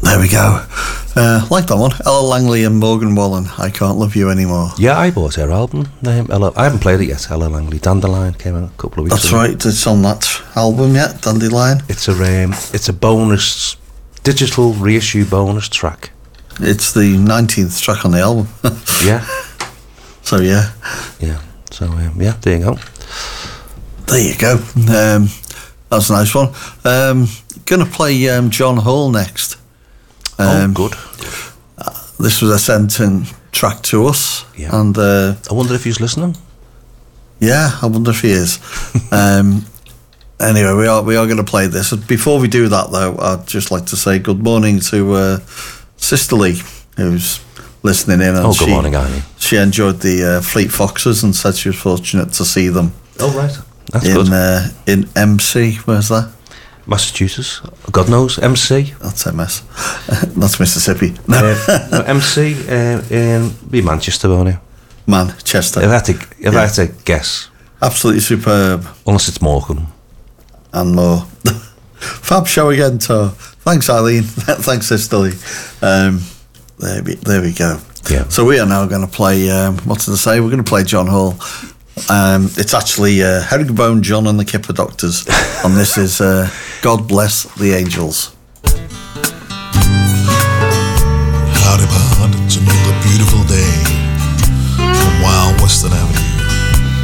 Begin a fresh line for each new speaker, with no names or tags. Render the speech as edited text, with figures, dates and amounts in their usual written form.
There we go. Like that one. Ella Langley and Morgan Wallen, I Can't Love You Anymore.
Yeah, I bought her album. Ella, I haven't played it yet. Ella Langley. Dandelion came out a couple of weeks ago.
That's right, it's on that album yet, Dandelion.
It's a bonus, digital reissue bonus track.
It's the 19th track on the album.
Yeah.
So, yeah.
Yeah. So, yeah, there you go.
There you go. That's a nice one. Going to play John Hall next.
Good.
This was a sent in track to us.
Yeah.
And
I wonder if he's listening.
yeah, I wonder if he is. Anyway, we are going to play this. Before we do that, though, I'd just like to say good morning to Sister Lee, who's listening in. And
Good morning, Annie.
She enjoyed the Fleet Foxes and said she was fortunate to see them.
Oh, right. That's good.
In MC, where's that?
Massachusetts. God knows. MC.
That's MS. That's Mississippi.
No, MC in Manchester, won't it?
Manchester.
If I had to guess.
Absolutely superb.
Unless it's Morecambe.
And more. Fab show again, Tor. Thanks, Eileen. Thanks, Sister Lee. There we go.
Yeah.
So we are now going to play, what did I say? We're going to play John Hall. It's actually Herringbone John and the Kipper Doctors. And this is God Bless the Angels.
Howdy, bud. It's another beautiful day on Wild Western Avenue.